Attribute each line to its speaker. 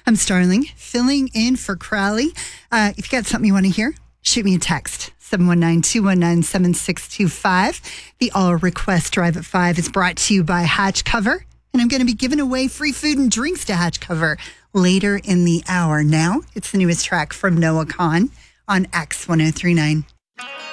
Speaker 1: I'm Starling, filling in for Crowley. If you got something you want to hear, shoot me a text, 719-219-7625. The All Request Drive at 5 is brought to you by Hatch Cover, and I'm going to be giving away free food and drinks to Hatch Cover later in the hour. Now, it's the newest track from Noah Kahan on X 1039.